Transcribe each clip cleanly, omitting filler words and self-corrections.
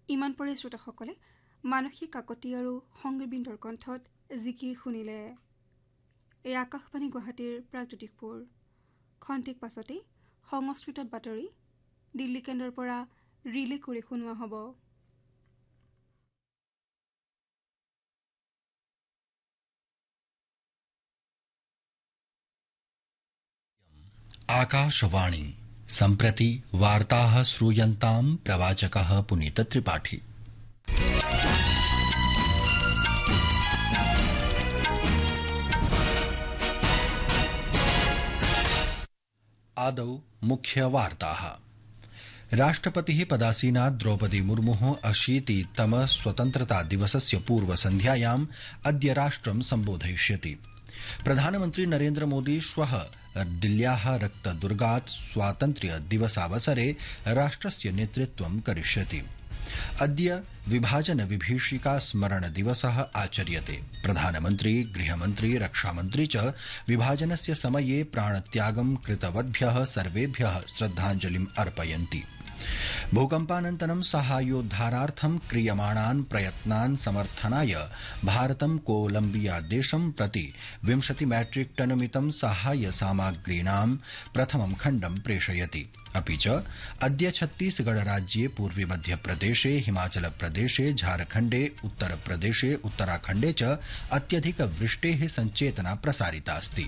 ইমান পৰে শ্ৰোতাসকলে মানসিক কাকতি আৰু সংগীতবৃন্দৰ কণ্ঠত জিকিৰ শুনিলে। এই আকাশবাণী গুৱাহাটীৰ প্ৰাগজ্যোতিষপুৰ। খন্তেক পাছতেই সংস্কৃতত বাতৰি দিল্লী কেন্দ্ৰৰ পৰা ৰিলে কৰি শুনোৱা হ'ব। आकाशवाणी सम्प्रति वार्ताः श्रूयन्तां प्रवाचकः पुनीत त्रिपाठी। आदौ मुख्यवार्ताः। राष्ट्रपतिः पदासीना द्रौपदी मुर्मुः 80तम स्वतन्त्रता दिवसस्य पूर्वसन्ध्यायाम् अद्य राष्ट्रं सम्बोधयिष्यति। प्रधानमन्त्री नरेन्द्र मोदी श्वः दिल्ल्याः रक्तदुर्गात् स्वातन्त्र्य दिवसावसरे राष्ट्रस्य नेतृत्वं करिष्यति। अद्य विभाजन विभीषिका स्मरण दिवसः आचर्यते। प्रधानमन्त्री गृहमन्त्री रक्षामन्त्री च विभाजनस्य समये प्राणत्यागं कृतवद्भ्यः सर्वेभ्यः श्रद्धाञ्जलिम् अर्पयन्ति। भूकम्पानन्तरं साहाय्योद्धारार्थं क्रियमाणान् प्रयत्नान् समर्थनाय भारतं कोलम्बिया देशं प्रति 20 मैट्रिक टनमितं साहाय्य सामग्रीणां प्रथमं खण्डं प्रेषयति। अपि च अद्य छत्तीसगढ़ राज्ये पूर्वी मध्यप्रदेशे हिमाचलप्रदेशे झारखण्डे उत्तरप्रदेशे उत्तराखण्डे च अत्यधिक वृष्टेः संचेतना प्रसारितास्ति।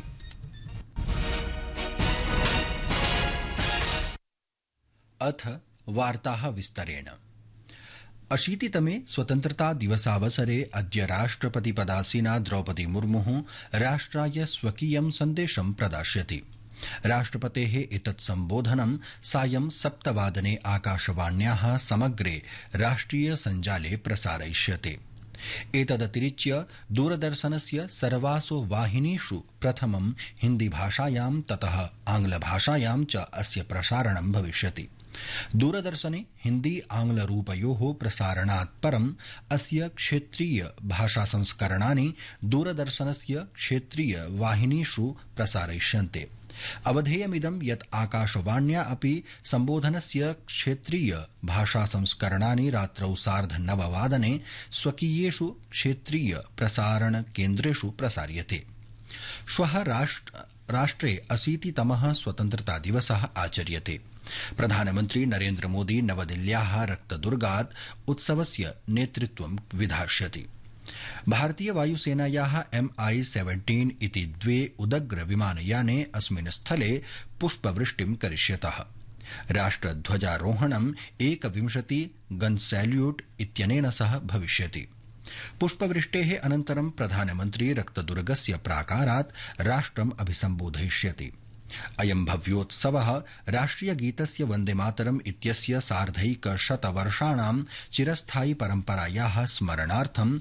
अथ वार्ताः विस्तरेण। 80तमे स्वतन्त्रता दिवसावसरे अद्य राष्ट्रपति पदासीना द्रौपदी मुर्मुः राष्ट्राय स्वकीयं सन्देशं प्रदास्यति। राष्ट्रपतेः एतत् सम्बोधनं सायं 7 वादने आकाशवाण्याः समग्रे राष्ट्रिय सञ्जाले प्रसारयिष्यते। एतदतिरिच्य दूरदर्शनस्य सर्वासु वाहिनीषु प्रथमं हिन्दीभाषायां ततः आङ्ग्लभाषायां च अस्य प्रसारणं भविष्यति। दूरदर्शने हिन्दी आङ्ग्लरूपयोः प्रसारणात् परम् अस्य क्षेत्रीय भाषासंस्करणानि दूरदर्शनस्य क्षेत्रीय वाहिनीषु प्रसारयिष्यन्ते। अवधेयमिदं यत् आकाशवाण्या अपि सम्बोधनस्य क्षेत्रीय भाषासंस्करणानि रात्रौ 9:30 वादने स्वकीयेषु क्षेत्रीय प्रसारण केन्द्रेषु प्रसार्यते। श्वः राष्ट्रे 80तमः स्वतन्त्रता दिवसः आचर्यते। प्रधानमन्त्री नरेन्द्र मोदी नवदिल्ल्याः रक्तदुर्गात् उत्सवस्य नेतृत्वं विधास्यति। भारतीय वायुसेनायाः MI-17 इति 2 उदग्र विमानयाने अस्मिन् स्थले पुष्पवृष्टिं करिष्यतः। राष्ट्रध्वजारोहणं 21 गन् सैल्यूट् इत्यनेन सह भविष्यति। पुष्पवृष्टेः अनन्तरं प्रधानमन्त्री रक्तदुर्गस्य प्राकारात् राष्ट्रम् अभिसम्बोधयिष्यति। अयं भव्योत्सवः राष्ट्रियगीतस्य वन्देमातरम् इत्यस्य 150 वर्षाणां चिरस्थायि परम्परायाः स्मरणार्थं